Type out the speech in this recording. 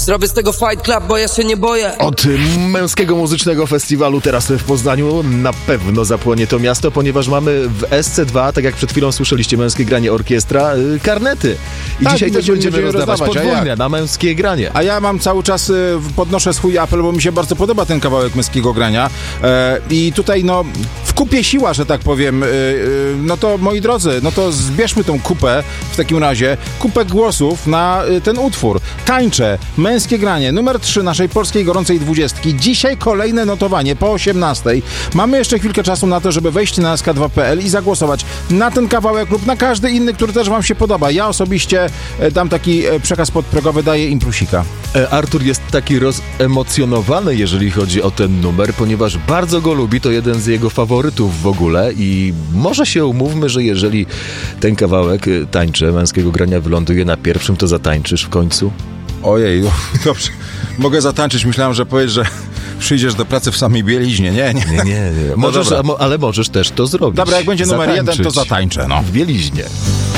Zrobię z tego fight club, bo ja się nie boję. Od męskiego muzycznego festiwalu teraz w Poznaniu na pewno zapłonie to miasto, ponieważ mamy w SC2, tak jak przed chwilą słyszeliście, męskie granie orkiestra, karnety. I tak, dzisiaj też będziemy rozdawać podwójne jak? na męskie granie. A ja mam cały czas, podnoszę swój apel, bo mi się bardzo podoba ten kawałek męskiego grania. I tutaj, no, w kupie siła, że tak powiem. No to, moi drodzy, no to zbierzmy tą kupę, w takim razie, kupę głosów na ten utwór. Tańczę, męskie granie, numer 3 naszej polskiej gorącej 20. Dzisiaj kolejne notowanie po 18. Mamy jeszcze chwilkę czasu na to, żeby wejść na sk2.pl i zagłosować na ten kawałek lub na każdy inny, który też wam się podoba. Ja osobiście dam taki przekaz podprogowy, daję im plusika. Artur jest taki rozemocjonowany, jeżeli chodzi o ten numer, ponieważ bardzo go lubi, to jeden z jego faworytów w ogóle i może się umówmy, że jeżeli ten kawałek Tańczę męskiego grania wyląduje na pierwszym, to zatańczysz w końcu? Ojej, dobrze. Mogę zatańczyć. Myślałem, że powiesz, że przyjdziesz do pracy w samej bieliźnie. Nie. Możesz, ale możesz też to zrobić. Dobra, jak będzie numer zatańczyć 1, to zatańczę. No. W bieliźnie.